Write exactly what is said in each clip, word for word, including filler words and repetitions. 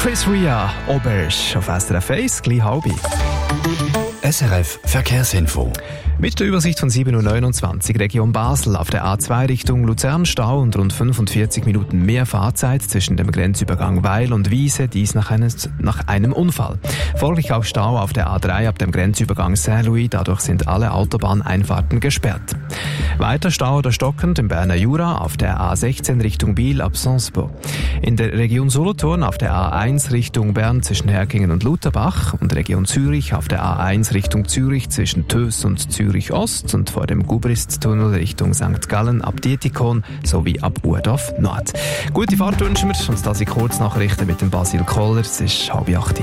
Chris Ria, Auberge auf S R F eins, gleich halb. S R F Verkehrsinfo. Mit der Übersicht von sieben Uhr neunundzwanzig Region Basel auf der A zwei Richtung Luzern Stau und rund fünfundvierzig Minuten mehr Fahrzeit zwischen dem Grenzübergang Weil und Wiese, dies nach, eines, nach einem Unfall. Folglich auch Stau auf der A drei ab dem Grenzübergang Saint-Louis, dadurch sind alle Autobahneinfahrten gesperrt. Weiter Stau oder stockend im Berner Jura auf der A sechzehn Richtung Biel ab Sonsbo. In der Region Solothurn auf der A eins Richtung Bern zwischen Herkingen und Lutherbach und Region Zürich auf der A eins Richtung Zürich zwischen Töss und Zürich Ost und vor dem Gubrist-Tunnel Richtung Sankt Gallen ab Dietikon sowie ab Urdorf Nord. Gute Fahrt wünschen wir und das sind Kurznachrichten mit dem Basil Koller. Es ist halb acht.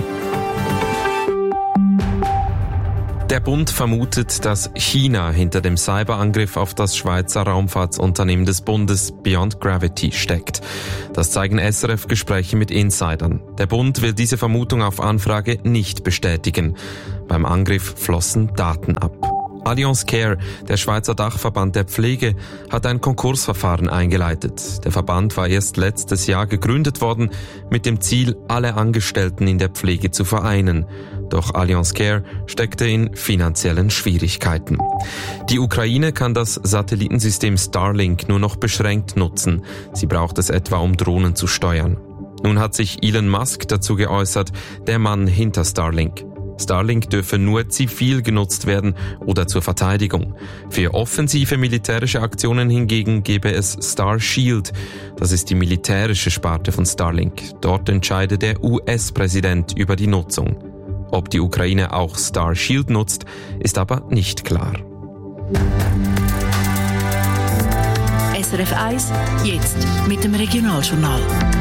Der Bund vermutet, dass China hinter dem Cyberangriff auf das Schweizer Raumfahrtsunternehmen des Bundes Beyond Gravity steckt. Das zeigen S R F-Gespräche mit Insidern. Der Bund will diese Vermutung auf Anfrage nicht bestätigen. Beim Angriff flossen Daten ab. Allianz Care, der Schweizer Dachverband der Pflege, hat ein Konkursverfahren eingeleitet. Der Verband war erst letztes Jahr gegründet worden, mit dem Ziel, alle Angestellten in der Pflege zu vereinen. Doch Allianz Care steckte in finanziellen Schwierigkeiten. Die Ukraine kann das Satellitensystem Starlink nur noch beschränkt nutzen. Sie braucht es etwa, um Drohnen zu steuern. Nun hat sich Elon Musk dazu geäußert, der Mann hinter Starlink. Starlink dürfe nur zivil genutzt werden oder zur Verteidigung. Für offensive militärische Aktionen hingegen gebe es Star Shield. Das ist die militärische Sparte von Starlink. Dort entscheide der U S-Präsident über die Nutzung. Ob die Ukraine auch Star Shield nutzt, ist aber nicht klar. S R F eins, jetzt mit dem Regionaljournal.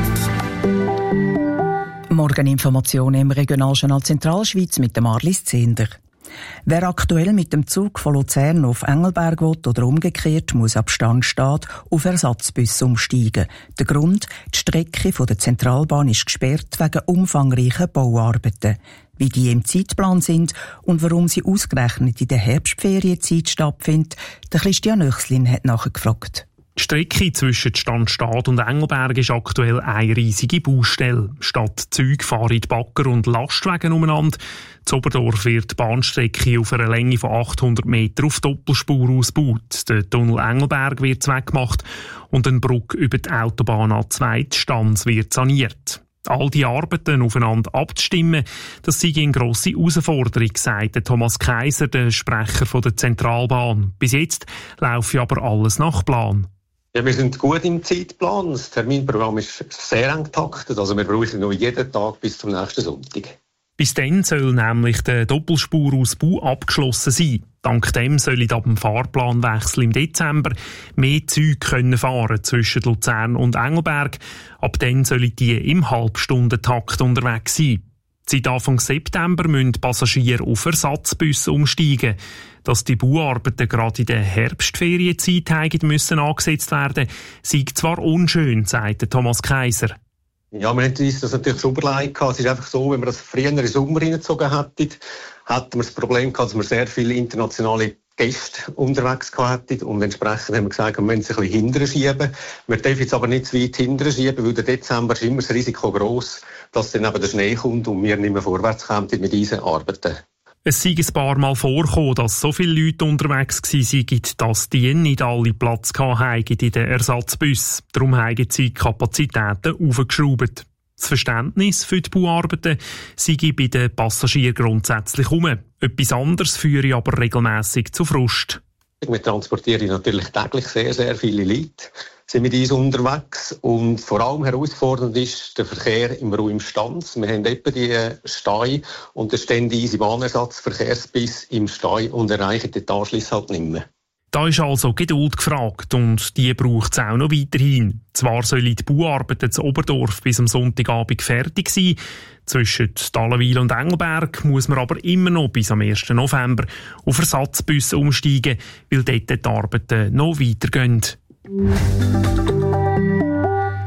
Morgeninformationen im Regionaljournal Zentralschweiz mit dem Marlies Zehnder. Wer aktuell mit dem Zug von Luzern auf Engelberg will oder umgekehrt, muss ab Standstadt auf Ersatzbusse umsteigen. Der Grund: die Strecke von der Zentralbahn ist gesperrt wegen umfangreicher Bauarbeiten. Wie die im Zeitplan sind und warum sie ausgerechnet in der Herbstferienzeit stattfindet, der Christian Oechslin hat nachgefragt. Die Strecke zwischen Standstadt und Engelberg ist aktuell eine riesige Baustelle. Statt Züge fahren die Bagger und Lastwagen umeinander. In Oberdorf wird die Bahnstrecke auf einer Länge von achthundert Meter auf Doppelspur ausgebaut. Der Tunnel Engelberg wird weggemacht und eine Brücke über die Autobahn A zwei Stanz wird saniert. All die Arbeiten aufeinander abzustimmen, das sei eine grosse Herausforderung, sagt Thomas Kaiser, der Sprecher der Zentralbahn. Bis jetzt laufe aber alles nach Plan. Ja, wir sind gut im Zeitplan. Das Terminprogramm ist sehr eng getaktet. Also wir brauchen noch jeden Tag bis zum nächsten Sonntag. Bis dann soll nämlich der Doppelspurausbau abgeschlossen sein. Dank dem sollen ab dem Fahrplanwechsel im Dezember mehr Züge können fahren zwischen Luzern und Engelberg. Ab dann sollen die im Halbstundentakt unterwegs sein. Seit Anfang September müssen Passagiere auf Ersatzbusse umsteigen. Dass die Bauarbeiten gerade in der Herbstferienzeit hätten müssen angesetzt werden, sei zwar unschön, sagt Thomas Kaiser. Ja, wir haben uns das natürlich schon überlegt. Es ist einfach so, wenn wir das früher in den Sommer hineingezogen hätten, hätten wir das Problem gehabt, dass wir sehr viele internationale Gäste unterwegs hätten. Und entsprechend haben wir gesagt, wir müssen es ein bisschen hinterher schieben. Wir dürfen jetzt aber nicht zu weit hinterher schieben, weil der Dezember ist immer das Risiko gross, dass dann eben der Schnee kommt und wir nicht mehr vorwärts kommen mit diesen Arbeiten. Es sei ein paar Mal vorgekommen, dass so viele Leute unterwegs waren, dass die nicht alle Platz hatten in den Ersatzbussen. Darum haben sie die Kapazitäten aufgeschraubt. Das Verständnis für die Bauarbeiten sei bei den Passagieren grundsätzlich um. Etwas anderes führe aber regelmässig zu Frust. Wir transportieren natürlich täglich sehr, sehr viele Leute, sind mit uns unterwegs und vor allem herausfordernd ist der Verkehr im Raum Stanz. Wir haben etwa die Stei und da stehen diese Bahnersatzverkehrsbus im Stei und erreichen den Anschluss halt nicht mehr. Da ist also Geduld gefragt und die braucht es auch noch weiterhin. Zwar sollen die Bauarbeiten zu Oberdorf bis am Sonntagabend fertig sein. Zwischen Dallenwil und Engelberg muss man aber immer noch bis am ersten November auf Ersatzbusse umsteigen, weil dort die Arbeiten noch weitergehen.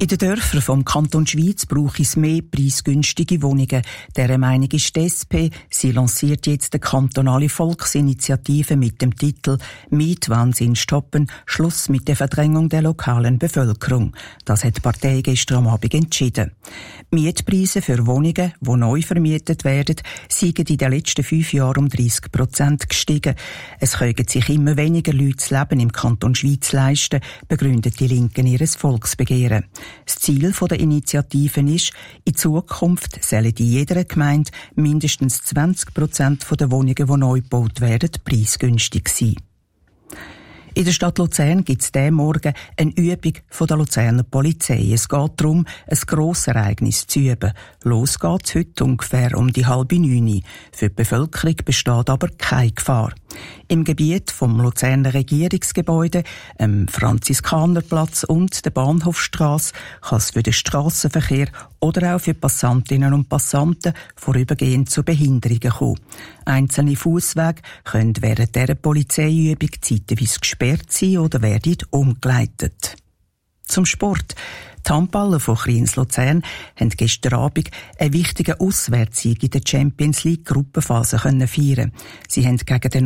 In den Dörfern vom Kanton Schwyz brauche es mehr preisgünstige Wohnungen. Dieser Meinung ist die S P. Sie lanciert jetzt eine kantonale Volksinitiative mit dem Titel «Mietwahnsinn stoppen, Schluss mit der Verdrängung der lokalen Bevölkerung». Das hat die Partei gestern am Abend entschieden. Mietpreise für Wohnungen, die neu vermietet werden, sind in den letzten fünf Jahren um dreißig Prozent gestiegen. Es können sich immer weniger Leute das Leben im Kanton Schwyz leisten, begründet die Linken ihres Volksbegehren. Das Ziel der Initiative ist, in Zukunft sollen in jeder Gemeinde mindestens zwanzig Prozent der Wohnungen, die neu gebaut werden, preisgünstig sein. In der Stadt Luzern gibt es diesen Morgen eine Übung von der Luzerner Polizei. Es geht darum, ein Grossereignis zu üben. Los geht's heute ungefähr um die halbe neun. Für die Bevölkerung besteht aber keine Gefahr. Im Gebiet vom Luzerner Regierungsgebäude, dem Franziskanerplatz und der Bahnhofstrasse kann es für den Strassenverkehr oder auch für Passantinnen und Passanten vorübergehend zu Behinderungen kommen. Einzelne Fusswege können während dieser Polizeiübung zeitweise gesperrt sein oder werden umgeleitet. Zum Sport. Die Handballer von Kriens Luzern haben gestern Abend einen wichtigen Auswärtssieg in der Champions League Gruppenphase feiern. Sie haben gegen den